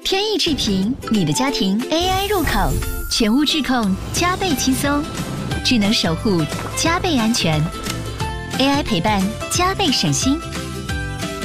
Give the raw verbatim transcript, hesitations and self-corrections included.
天意智平，你的家庭 A I 入口，全屋智控加倍轻松，智能守护加倍安全，A I 陪伴加倍省心。